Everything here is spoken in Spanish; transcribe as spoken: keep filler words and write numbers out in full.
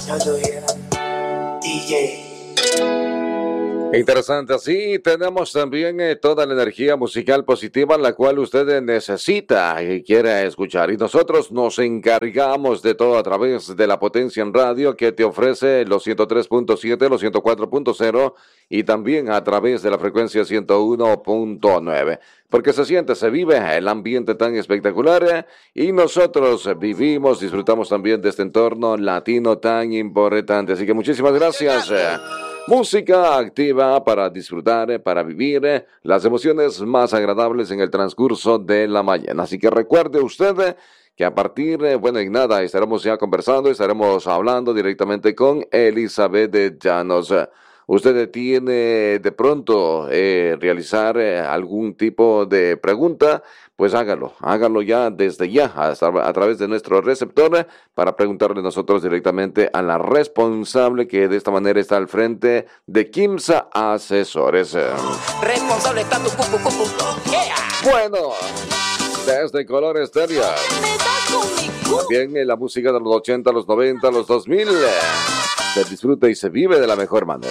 Ya lo vieron. D J. Interesante, así tenemos también eh, toda la energía musical positiva la cual usted necesita y quiere escuchar, y nosotros nos encargamos de todo a través de la potencia en radio que te ofrece los ciento tres punto siete, los ciento cuatro punto cero y también a través de la frecuencia ciento uno punto nueve, porque se siente, se vive el ambiente tan espectacular eh, y nosotros vivimos, disfrutamos también de este entorno latino tan importante, así que muchísimas gracias. eh. Música activa para disfrutar, para vivir las emociones más agradables en el transcurso de la mañana. Así que recuerde usted que a partir, bueno, y nada, estaremos ya conversando, estaremos hablando directamente con Elizabeth de Llanos. Usted tiene de pronto eh, realizar eh, algún tipo de pregunta, pues hágalo, hágalo ya desde ya hasta a través de nuestro receptor para preguntarle nosotros directamente a la responsable que de esta manera está al frente de Kimsa Asesores. Responsable está tu cucu, cucu. Yeah. Bueno, desde Color Estéreo, también en la música de los ochenta, los noventa, los dos mil, se disfruta y se vive de la mejor manera.